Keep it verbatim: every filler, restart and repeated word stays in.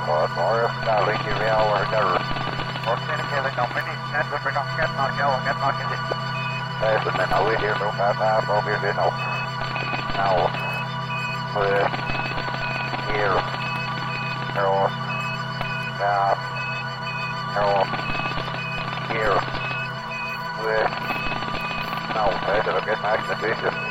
Vad var det? Stalling i realer. Fourteen killing no mini. That's what we're not getting on go. Get knocked in. There's the men over here. No bad half over here. No. Now. With. Here. Here. Now. Here. Here. With. Now. There's a good nice vision.